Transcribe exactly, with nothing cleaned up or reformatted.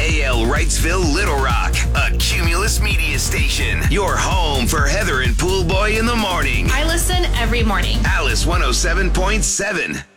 A L Wrightsville, Little Rock, a Cumulus media station. Your home for Heather and Poolboy in the morning. I listen every morning. Alice one oh seven point seven.